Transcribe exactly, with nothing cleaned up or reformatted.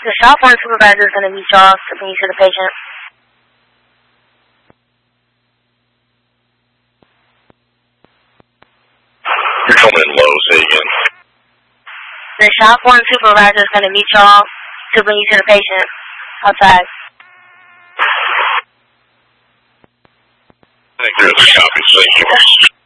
The shop one supervisor is going to meet y'all to bring you to the patient. You're coming in low, say again. The shop one supervisor is going to meet y'all to bring you to the patient outside. I think there's a copy, thank you.